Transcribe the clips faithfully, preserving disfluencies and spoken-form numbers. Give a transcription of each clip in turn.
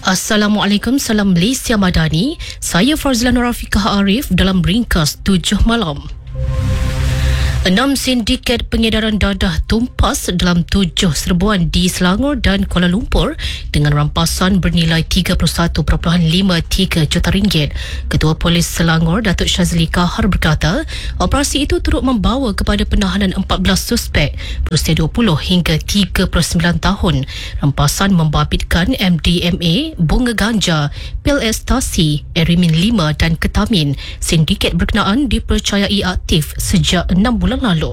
Assalamualaikum, salam Malaysia Madani. Saya Farzlan Rafiqah Arif dalam ringkas tujuh malam. Enam sindiket pengedaran dadah tumpas dalam tujuh serbuan di Selangor dan Kuala Lumpur dengan rampasan bernilai tiga puluh satu perpuluhan lima tiga juta ringgit. Ketua Polis Selangor, Datuk Shazli Kahar berkata, operasi itu turut membawa kepada penahanan empat belas suspek berusia dua puluh hingga tiga puluh sembilan tahun. Rampasan membabitkan M D M A, bunga ganja, pil ekstasi, erimin lima dan ketamin. Sindiket berkenaan dipercayai aktif sejak enam bulan lalu.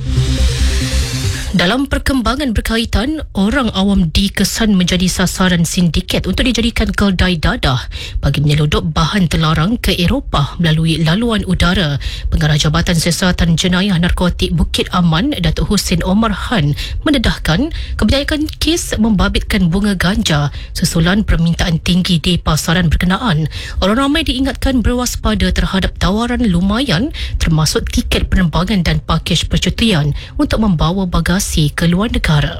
Dalam perkembangan berkaitan, orang awam dikesan menjadi sasaran sindiket untuk dijadikan keldai dadah bagi menyeludup bahan terlarang ke Eropah melalui laluan udara. Pengarah Jabatan Siasatan Jenayah Narkotik Bukit Aman, Datuk Husin Omar Han, mendedahkan kebijakan kes membabitkan bunga ganja susulan permintaan tinggi di pasaran berkenaan. Orang ramai diingatkan berwaspada terhadap tawaran lumayan termasuk tiket penerbangan dan pakej percutian untuk membawa bagasi ke luar negara.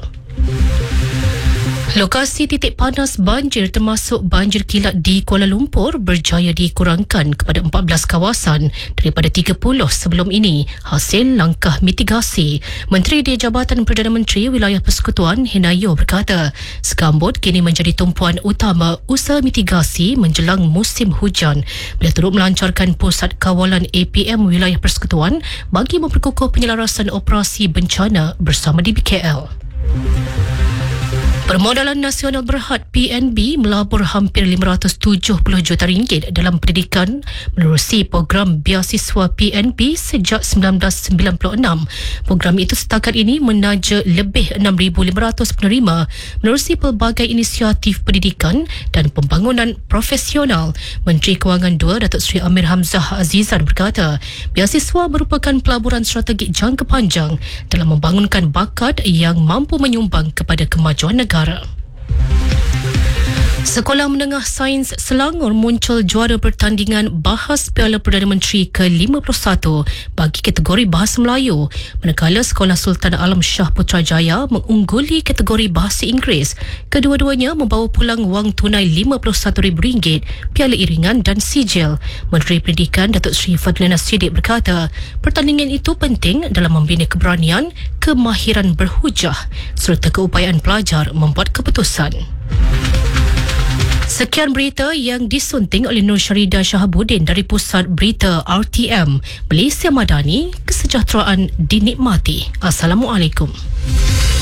Lokasi titik panas banjir termasuk banjir kilat di Kuala Lumpur berjaya dikurangkan kepada empat belas kawasan daripada tiga puluh sebelum ini hasil langkah mitigasi. Menteri di Jabatan Perdana Menteri Wilayah Persekutuan Hinayo berkata, segambut kini menjadi tumpuan utama usaha mitigasi menjelang musim hujan. Beliau turut melancarkan pusat kawalan A P M Wilayah Persekutuan bagi memperkukuh penyelarasan operasi bencana bersama D B K L. Permodalan Nasional Berhad P N B melabur hampir lima ratus tujuh puluh juta ringgit dalam pendidikan menerusi program Beasiswa P N B sejak sembilan belas sembilan puluh enam. Program itu setakat ini menaja lebih enam ribu lima ratus penerima menerusi pelbagai inisiatif pendidikan dan pembangunan profesional. Menteri Kewangan dua Datuk Seri Amir Hamzah Azizan berkata, beasiswa merupakan pelaburan strategik jangka panjang dalam membangunkan bakat yang mampu menyumbang kepada kemajuan negara. Sekolah Menengah Sains Selangor muncul juara pertandingan bahas Piala Perdana Menteri ke lima puluh satu bagi kategori Bahasa Melayu, manakala Sekolah Sultan Alam Shah Putrajaya mengungguli kategori Bahasa Inggeris. Kedua-duanya membawa pulang wang tunai lima puluh satu ribu ringgit, piala iringan dan sijil. Menteri Pendidikan Datuk Seri Fadlina Siddiq berkata, pertandingan itu penting dalam membina keberanian, kemahiran berhujah serta keupayaan pelajar membuat keputusan. Sekian berita yang disunting oleh Nur Syarida Shahabuddin dari Pusat Berita R T M. Malaysia Madani, kesejahteraan dinikmati. Assalamualaikum.